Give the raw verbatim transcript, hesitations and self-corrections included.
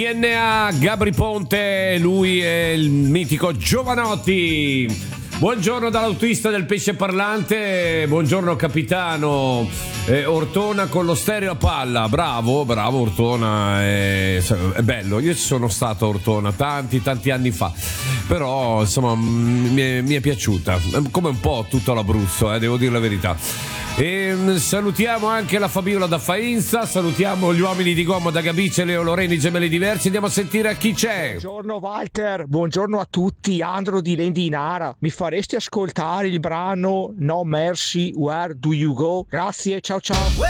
D N A, Gabri Ponte, lui è il mitico Giovanotti. Buongiorno dall'autista del pesce parlante, buongiorno capitano. eh, Ortona con lo stereo a palla, bravo, bravo Ortona, è, è bello, io ci sono stato a Ortona tanti tanti anni fa, però insomma mi è, mi è piaciuta, come un po' tutto l'Abruzzo, eh, devo dire la verità. E salutiamo anche la Fabiola da Faenza, salutiamo gli uomini di gomma da Gabice, Leo Loreni, gemelli diversi. Andiamo a sentire a chi c'è. Buongiorno Walter, buongiorno a tutti. Andro di Lendinara, mi faresti ascoltare il brano No Mercy, Where Do You Go? Grazie, ciao ciao.